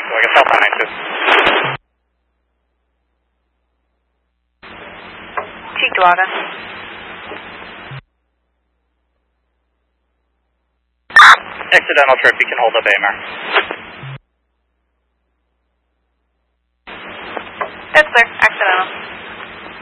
I guess Alpha 92. Cheek Dwaga. Accidental trip, you can hold up AMR. That's clear, accidental.